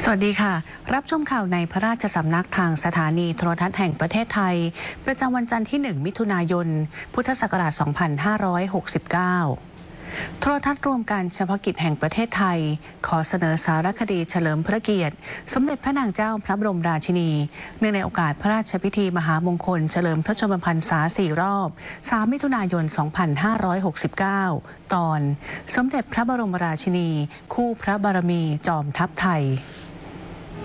สวัสดีค่ะรับชมข่าวในพระราชสำนักทางสถานีโทรทัศน์แห่งประเทศไทยประจำวันจันทร์ที่ 1 มิถุนายน พุทธศักราช 2569 โทรทัศน์รวมการเฉพาะกิจแห่งประเทศไทยขอเสนอสารคดีเฉลิมพระเกียรติสมเด็จพระนางเจ้าพระบรมราชินีเนื่องในโอกาสพระราชพิธีมหามงคลเฉลิมพระชนมพรรษา 4 รอบ 3 มิถุนายน 2569 ตอนสมเด็จพระบรมราชินีคู่พระบารมีจอมทัพไทย